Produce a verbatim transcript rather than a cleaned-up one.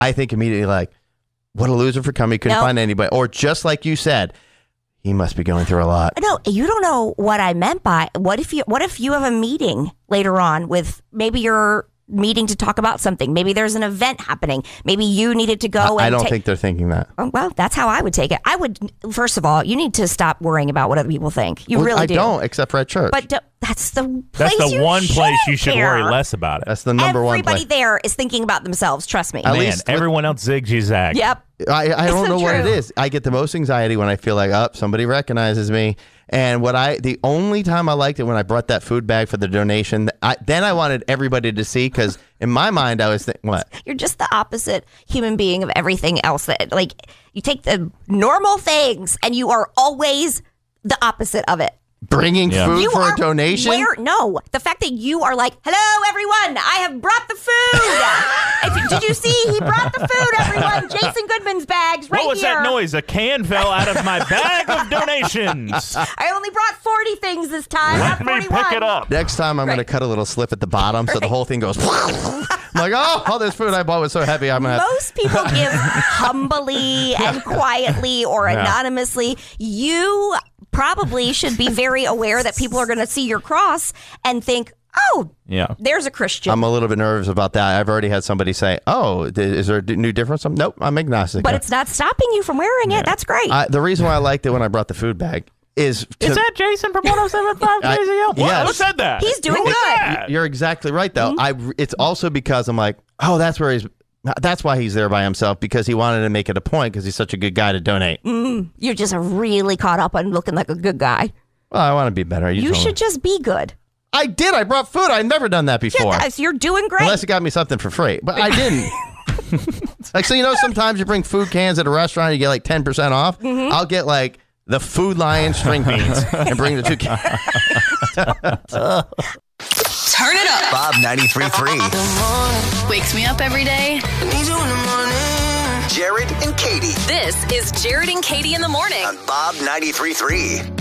I think immediately like, what a loser for coming. Couldn't No. find anybody. Or just like you said, he must be going through a lot. No, you don't know what I meant by what if you what if you have a meeting later on with maybe you're meeting to talk about something. Maybe there's an event happening. Maybe you needed to go. I, and I don't ta- think they're thinking that. Oh, well, that's how I would take it. I would, first of all, you need to stop worrying about what other people think. You Well, really I do. don't, except for at church. But do, that's the place That's the you one place you shouldn't should care. worry less about it. That's the number one Everybody place. there is thinking about themselves. Trust me. At Man, least with- everyone else zig zag. Yep. I, I It's don't so know what it true. is. I get the most anxiety when I feel like, oh, somebody recognizes me. And what I, the only time I liked it when I brought that food bag for the donation, I, then I wanted everybody to see because in my mind I was thinking, what? You're just the opposite human being of everything else. That like you take the normal things and you are always the opposite of it. Bringing Yeah. food You for are a donation? Where, no, the fact that you are like, hello, everyone, I have brought the food. If, did you see? He brought the food, everyone. Jason Goodman's bags right What was here. that noise? A can fell out of my bag of donations. I only brought forty things this time. Let not me forty-one. pick it up. Next time I'm going to Right. cut a little slip at the bottom so the whole thing goes. I'm like, oh, all this food I bought was so heavy. I'm going to. Most people give humbly and quietly or Yeah. anonymously. You probably should be very aware that people are going to see your cross and think, oh, Yeah. there's a Christian. I'm a little bit nervous about that. I've already had somebody say, oh, th- is there a d- new difference? I'm, nope, I'm agnostic. but it's not stopping you from wearing it. That's great. I, the reason why I liked it when I brought the food bag is. To, Is that Jason from one oh seven point five I- K Z L? What? yes. Who said that? He's doing Who was good. that? You're exactly right, though. Mm-hmm. I. It's also because I'm like, oh, that's where he's. That's why he's there by himself because he wanted to make it a point because he's such a good guy to donate. You're just really caught up on looking like a good guy. Well, I want to be better. You, You told me. should just be good. I did. I brought food. I've never done that before. Yes, you're doing great. Unless it got me something for free, but I didn't. Like, so you know, sometimes you bring food cans at a restaurant, you get like ten percent off. Mm-hmm. I'll get like the Food Lion string beans and bring the two cans. Turn it up. Bob ninety-three point three. Wakes me up every day. Jared and Katie This is Jared and Katie in the morning. on Bob ninety-three point three.